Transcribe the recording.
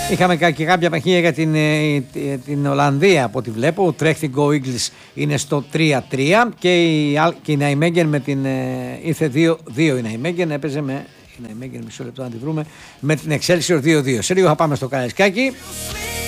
Είχαμε και κάποια παιχνίδια για την Ολλανδία από ό,τι βλέπω. Ο Τρέχτιγκ Go Eagles είναι στο 3-3 και η Ναϊμέγγεν με την. Ήρθε 2 η Ναϊμέγγεν, έπαιζε με. Η Ναϊμέγγεν, μισό λεπτό να τη βρούμε. Με την Excelsior 2-2. Σε λίγο θα πάμε στο Καραϊσκάκι.